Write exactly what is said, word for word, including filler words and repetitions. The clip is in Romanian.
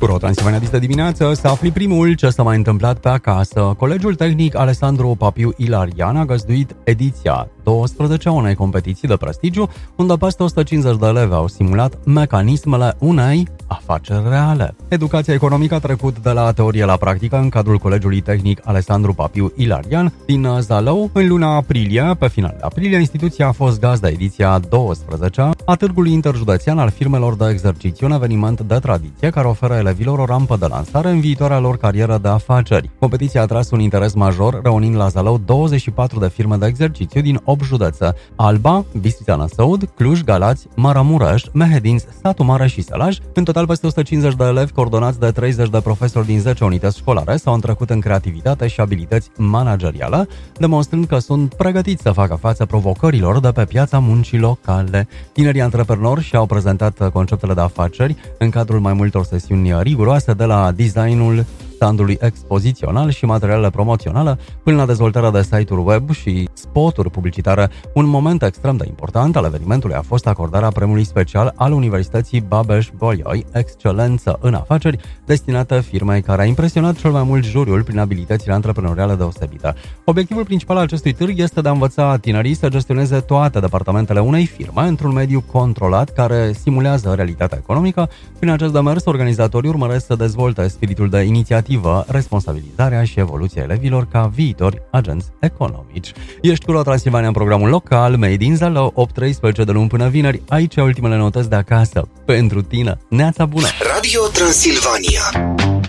Pro Transilvania de dimineață să afli primul ce s-a mai întâmplat pe acasă. Colegiul Tehnic Alessandru Papiu Ilarian a găzduit ediția douăsprezece a unei competiții de prestigiu, unde peste o sută cincizeci de elevi au simulat mecanismele unei afaceri reale. Educația economică a trecut de la teorie la practică în cadrul Colegiului Tehnic Alessandru Papiu Ilarian din Zalău. În luna aprilie, pe final de aprilie, instituția a fost gazda ediția douăsprezece a Târgului Interjudețean al firmelor de exercițiu, un eveniment de tradiție care oferă elevilor o rampă de lansare în viitoarea lor carieră de afaceri. Competiția a atras un interes major, reunind la Zalău douăzeci și patru de firme de exercițiu din opt județe: Alba, Bistrița Năsăud, Cluj, Galați, Maramureș, Mehedinți, Satu Mare și Sălaj. În total, peste o sută cincizeci de elevi coordonați de treizeci de profesori din zece unități școlare s-au întrecut în creativitate și abilități manageriale, demonstrând că sunt pregătiți să facă față provocărilor de pe piața muncii locale. Tinerii antreprenori și-au prezentat conceptele de afaceri în cadrul mai multor sesiuni riguroase, de la designul standului expozițional și materialele promoționale până la dezvoltarea de site-uri web și spoturi publicitare. Un moment extrem de important al evenimentului a fost acordarea premiului special al Universității Babeș-Bolyai, Excelență în afaceri, destinată firmei care a impresionat cel mai mult juriul prin abilitățile antreprenoriale deosebite. Obiectivul principal al acestui târg este de a învăța tinerii să gestioneze toate departamentele unei firme într-un mediu controlat care simulează realitatea economică. Prin acest demers, organizatorii urmăresc să dezvolte spiritul de inițiativă, responsabilizarea și evoluția elevilor ca viitori agenți economici. Ești cu Pro Transilvania în programul local Made in Zalău, opt treisprezece de luni până vineri. Aici ultimele notăți de acasă pentru tine. Neața bună! Radio Transilvania.